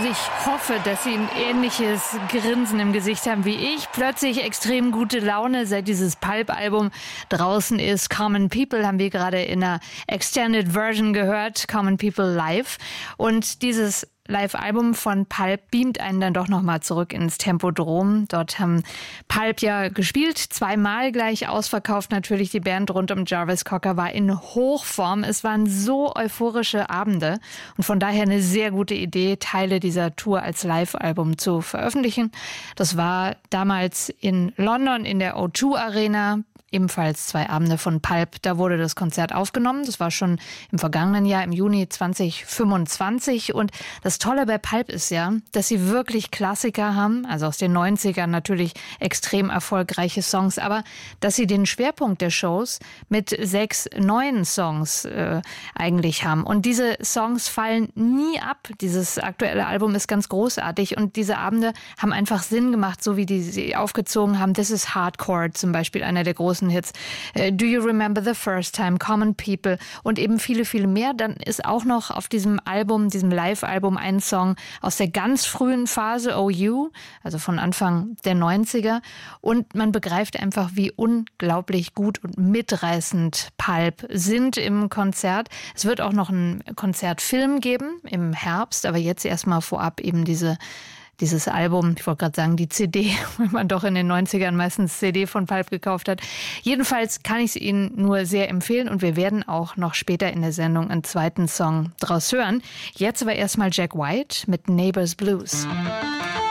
ich hoffe, dass Sie ein ähnliches Grinsen im Gesicht haben wie ich. Plötzlich extrem gute Laune, seit dieses Pulp-Album draußen ist. Common People haben wir gerade in einer Extended Version gehört, Common People Live. Und dieses Live-Album von Pulp beamt einen dann doch nochmal zurück ins Tempodrom. Dort haben Pulp ja gespielt, zweimal gleich ausverkauft. Natürlich die Band rund um Jarvis Cocker war in Hochform. Es waren so euphorische Abende und von daher eine sehr gute Idee, Teile dieser Tour als Live-Album zu veröffentlichen. Das war damals in London in der O2 Arena. Ebenfalls 2 Abende von Pulp, da wurde das Konzert aufgenommen. Das war schon im vergangenen Jahr, im Juni 2025. Und das Tolle bei Pulp ist ja, dass sie wirklich Klassiker haben, also aus den 90ern natürlich extrem erfolgreiche Songs, aber dass sie den Schwerpunkt der Shows mit 6 neuen Songs eigentlich haben. Und diese Songs fallen nie ab. Dieses aktuelle Album ist ganz großartig und diese Abende haben einfach Sinn gemacht, so wie die sie aufgezogen haben. This is Hardcore zum Beispiel, einer der großen Hits. Do You Remember the First Time, Common People und eben viele, viele mehr. Dann ist auch noch auf diesem Album, diesem Live-Album ein Song aus der ganz frühen Phase, Oh You, also von Anfang der 90er. Und man begreift einfach, wie unglaublich gut und mitreißend Pulp sind im Konzert. Es wird auch noch einen Konzertfilm geben im Herbst, aber jetzt erstmal vorab eben dieses Album, ich wollte gerade sagen, die CD, weil man doch in den 90ern meistens CD von Pulp gekauft hat. Jedenfalls kann ich es Ihnen nur sehr empfehlen und wir werden auch noch später in der Sendung einen zweiten Song draus hören. Jetzt aber erstmal Jack White mit Neighbors Blues.